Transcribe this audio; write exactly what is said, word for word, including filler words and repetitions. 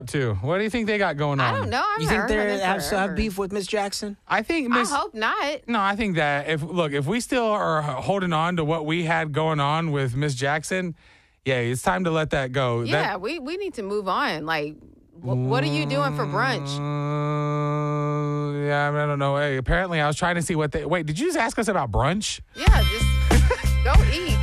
too. What do you think they got going on? I don't know. I've You never think heard they of have, them have forever. beef with Miss Jackson? I think I Miss. hope not. No, I think that if look, if we still are holding on to what we had going on with Miss Jackson, yeah, it's time to let that go. Yeah, That, we, we need to move on. Like, wh- what are you doing for brunch? Uh, yeah, I, mean, I don't know. Hey, apparently, I was trying to see what they. Wait, did you just ask us about brunch? Yeah, just go eat.